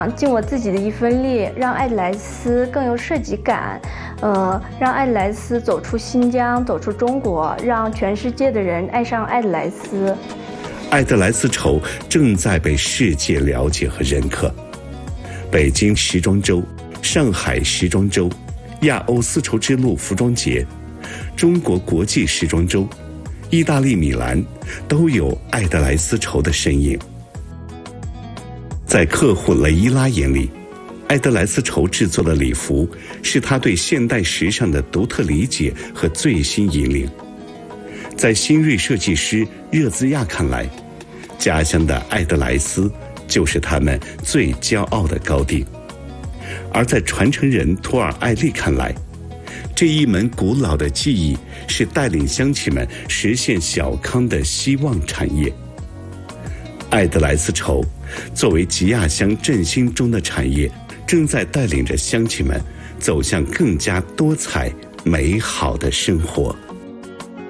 尽我自己的一份力，让爱德莱斯更有设计感，让爱德莱斯走出新疆，走出中国，让全世界的人爱上爱德莱斯。 爱德莱斯绸正在被世界了解和认可。北京时装周、上海时装周、亚欧丝绸之路服装节、中国国际时装周、意大利米兰都有爱德莱斯绸的身影。在客户雷伊拉眼里，爱德莱斯绸制作的礼服是他对现代时尚的独特理解和最新引领。在新锐设计师热兹亚看来，家乡的爱德莱斯就是他们最骄傲的高地。而在传承人图尔艾丽看来，这一门古老的技艺是带领乡亲们实现小康的希望产业。爱德莱斯绸作为吉亚乡振兴中的产业，正在带领着乡亲们走向更加多彩美好的生活。